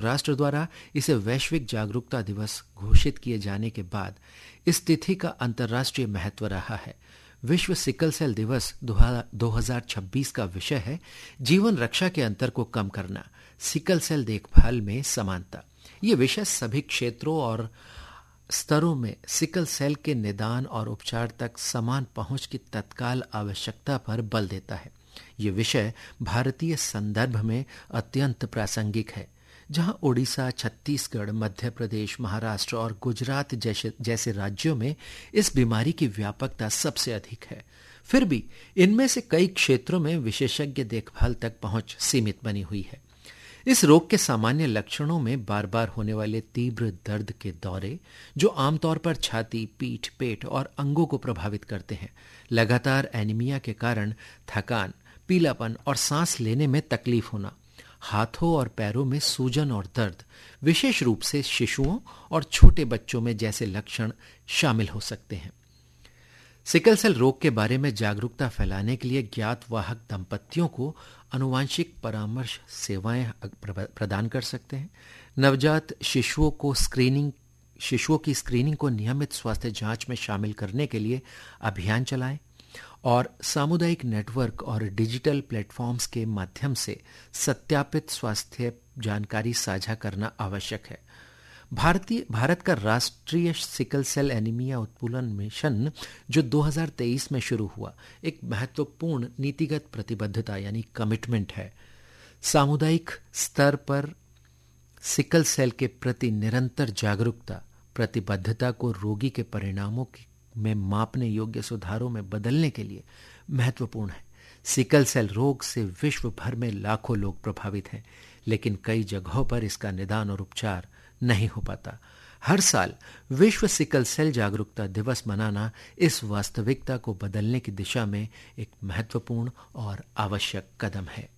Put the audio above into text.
राष्ट्र द्वारा इसे वैश्विक जागरूकता दिवस घोषित किए जाने के बाद इस तिथि का अंतर्राष्ट्रीय महत्व रहा है। विश्व सिकल सेल दिवस 2026 का विषय है जीवन रक्षा के अंतर को कम करना, सिकल सेल देखभाल में समानता। ये विषय सभी क्षेत्रों और स्तरों में सिकल सेल के निदान और उपचार तक समान पहुंच की तत्काल आवश्यकता पर बल देता है। ये विषय भारतीय संदर्भ में अत्यंत प्रासंगिक है, जहां ओडिशा, छत्तीसगढ़, मध्य प्रदेश, महाराष्ट्र और गुजरात जैसे राज्यों में इस बीमारी की व्यापकता सबसे अधिक है। फिर भी इनमें से कई क्षेत्रों में विशेषज्ञ देखभाल तक पहुंच सीमित बनी हुई है। इस रोग के सामान्य लक्षणों में बार बार होने वाले तीव्र दर्द के दौरे, जो आमतौर पर छाती, पीठ, पेट और अंगों को प्रभावित करते हैं, लगातार एनीमिया के कारण थकान, पीलापन और सांस लेने में तकलीफ होना, हाथों और पैरों में सूजन और दर्द, विशेष रूप से शिशुओं और छोटे बच्चों में जैसे लक्षण शामिल हो सकते हैं। सिकल सेल रोग के बारे में जागरूकता फैलाने के लिए ज्ञात वाहक दंपतियों को आनुवांशिक परामर्श सेवाएं प्रदान कर सकते हैं। नवजात शिशुओं की स्क्रीनिंग को नियमित स्वास्थ्य जांच में शामिल करने के लिए अभियान चलाएं और सामुदायिक नेटवर्क और डिजिटल प्लेटफॉर्म्स के माध्यम से सत्यापित स्वास्थ्य जानकारी साझा करना आवश्यक है। भारत का राष्ट्रीय सिकल सेल एनीमिया उन्मूलन मिशन, जो 2023 में शुरू हुआ, एक महत्वपूर्ण नीतिगत प्रतिबद्धता यानी कमिटमेंट है। सामुदायिक स्तर पर सिकल सेल के प्रति निरंतर जागरूकता प्रतिबद्धता को रोगी के परिणामों में मापने योग्य सुधारों में बदलने के लिए महत्वपूर्ण है। सिकल सेल रोग से विश्व भर में लाखों लोग प्रभावित हैं, लेकिन कई जगहों पर इसका निदान और उपचार नहीं हो पाता। हर साल विश्व सिकल सेल जागरूकता दिवस मनाना इस वास्तविकता को बदलने की दिशा में एक महत्वपूर्ण और आवश्यक कदम है।